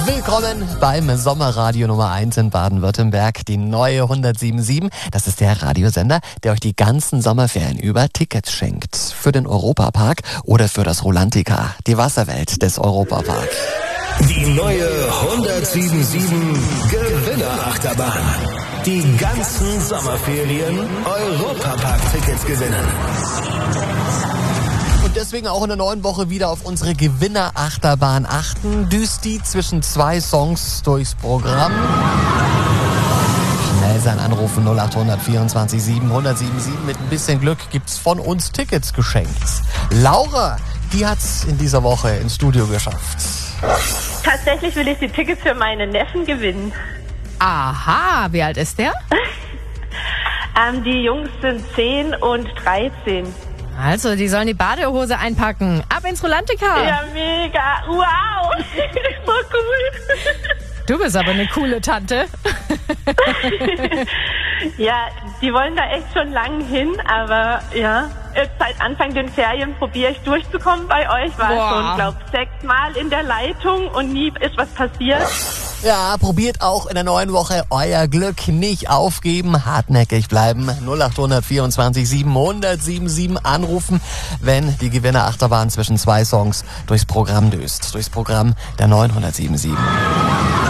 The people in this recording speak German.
Willkommen beim Sommerradio Nummer 1 in Baden-Württemberg, die neue 107.7. Das ist der Radiosender, der euch die ganzen Sommerferien über Tickets schenkt. Für den Europapark oder für das Rolantica, die Wasserwelt des Europapark. Die neue 107.7 Gewinnerachterbahn. Die ganzen Sommerferien Europapark-Tickets gewinnen. Und deswegen auch in der neuen Woche wieder auf unsere Gewinnerachterbahn achten. Düst die zwischen zwei Songs durchs Programm. Schnell sein Anrufen 0800 24 7 1077. Mit ein bisschen Glück gibt's von uns Tickets geschenkt. Laura, die hat's in dieser Woche ins Studio geschafft. Tatsächlich will ich die Tickets für meinen Neffen gewinnen. Aha, wie alt ist der? Die Jungs sind 10 und 13. Also, die sollen die Badehose einpacken. Ab ins Rolantica. Ja, mega. Wow. So cool. Du bist aber eine coole Tante. Ja, die wollen da echt schon lang hin, aber ja, seit Anfang den Ferien probiere ich durchzukommen bei euch. War schon, glaube ich, 6 Mal in der Leitung und nie ist was passiert. Ja, probiert auch in der neuen Woche euer Glück. Nicht aufgeben, hartnäckig bleiben. 0800 24 7 1077 anrufen, wenn die Gewinnerachterbahn zwischen zwei Songs durchs Programm düst. Durchs Programm der 907.7.